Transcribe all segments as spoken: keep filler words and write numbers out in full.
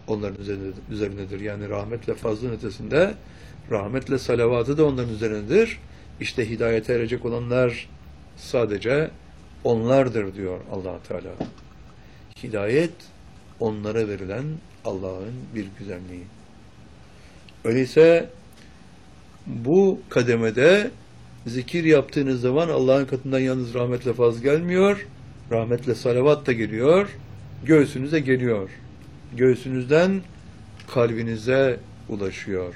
onların üzerindedir. Yani rahmetle fazlın ötesinde rahmetle salavatı da onların üzerindedir. İşte hidayete erecek olanlar sadece onlardır diyor Allah Teala. Hidayet onlara verilen Allah'ın bir güzelliği. Öyleyse bu kademede zikir yaptığınız zaman Allah'ın katından yalnız rahmetle fazl gelmiyor, rahmetle salavat da geliyor, göğsünüze geliyor. Göğsünüzden kalbinize ulaşıyor.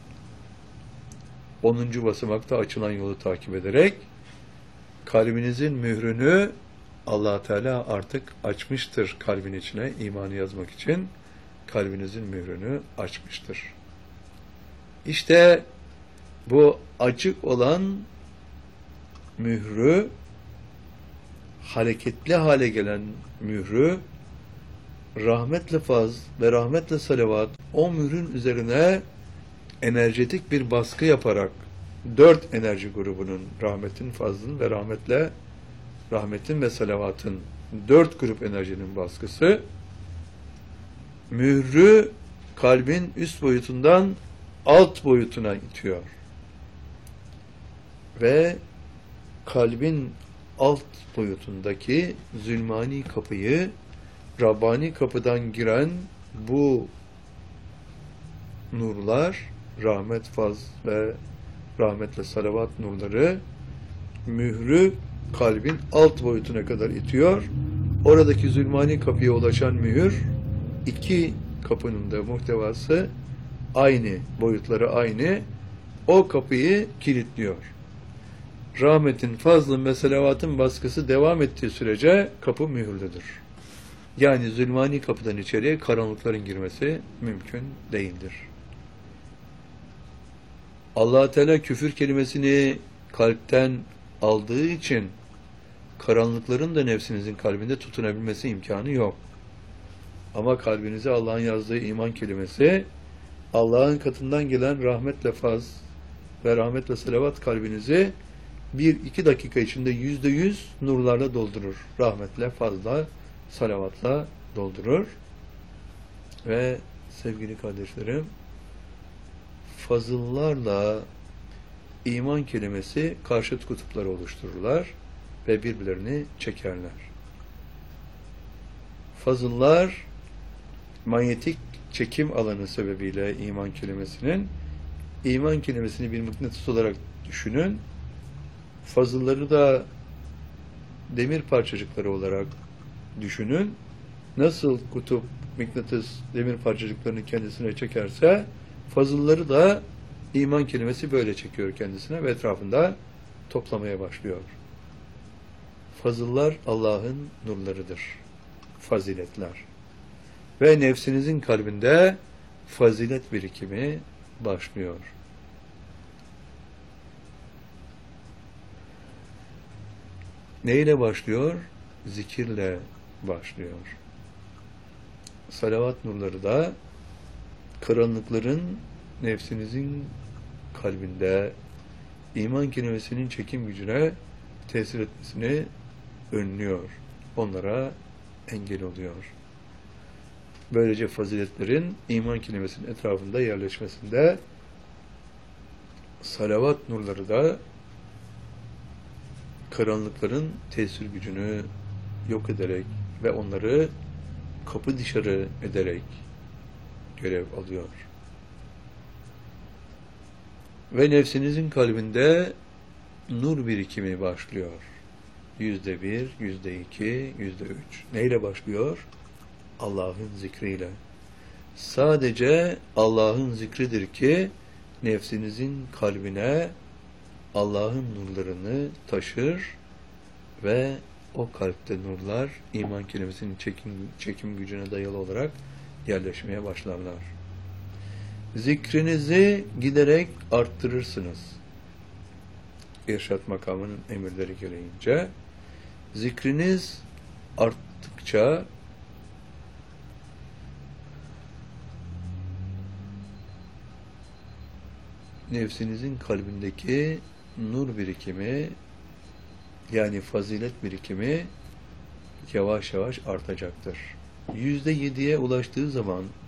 Onuncu basamakta açılan yolu takip ederek kalbinizin mührünü Allah Teala artık açmıştır kalbin içine imanı yazmak için. Kalbinizin mührünü açmıştır. İşte bu açık olan mührü, hareketli hale gelen mührü, rahmetle faz ve rahmetle salavat o mührün üzerine enerjetik bir baskı yaparak dört enerji grubunun, rahmetin, fazlın ve rahmetle rahmetin ve salavatın dört grup enerjinin baskısı mührü kalbin üst boyutundan alt boyutuna itiyor. Ve kalbin alt boyutundaki zulmani kapıyı Rabbani kapıdan giren bu nurlar, rahmet, faz ve rahmetle salavat nurları mührü kalbin alt boyutuna kadar itiyor. Oradaki zulmani kapıya ulaşan mühür iki kapının da muhtevası aynı, boyutları aynı. O kapıyı kilitliyor. Rahmetin, fazlın ve salavatın baskısı devam ettiği sürece kapı mühürlüdür. Yani zulmani kapıdan içeriye karanlıkların girmesi mümkün değildir. Allah Teala küfür kelimesini kalpten aldığı için karanlıkların da nefsinizin kalbinde tutunabilmesi imkanı yok. Ama kalbinize Allah'ın yazdığı iman kelimesi, Allah'ın katından gelen rahmetle faz ve rahmetle salavat kalbinizi bir iki dakika içinde yüzde yüz nurlarla doldurur. Rahmetle, fazla, salavatla doldurur. Ve sevgili kardeşlerim, fazıllarla iman kelimesi karşıt kutupları oluştururlar ve birbirlerini çekerler. Fazıllar manyetik çekim alanı sebebiyle iman kelimesinin, iman kelimesini bir mıknatıs olarak düşünün. Fazılları da demir parçacıkları olarak düşünün. Nasıl kutup, mıknatıs demir parçacıklarını kendisine çekerse, fazılları da iman kelimesi böyle çekiyor kendisine ve etrafında toplamaya başlıyor. Fazıllar Allah'ın nurlarıdır. Faziletler. Ve nefsinizin kalbinde fazilet birikimi başlıyor. Neyle başlıyor? Zikirle başlıyor. Salavat nurları da karanlıkların nefsinizin kalbinde iman kelimesinin çekim gücüne tesir etmesini önlüyor. Onlara engel oluyor. Böylece faziletlerin iman kelimesinin etrafında yerleşmesinde salavat nurları da karanlıkların tesir gücünü yok ederek ve onları kapı dışarı ederek görev alıyor. Ve nefsinizin kalbinde nur birikimi başlıyor. Yüzde bir, yüzde iki, yüzde üç. Neyle başlıyor? Allah'ın zikriyle. Sadece Allah'ın zikridir ki nefsinizin kalbine Allah'ın nurlarını taşır ve o kalpte nurlar iman kelimesinin çekim, çekim gücüne dayalı olarak yerleşmeye başlarlar. Zikrinizi giderek arttırırsınız. İrşad makamının emirleri gereğince zikriniz arttıkça nefsinizin kalbindeki nur birikimi yani fazilet birikimi yavaş yavaş artacaktır. Yüzde yediye ulaştığı zaman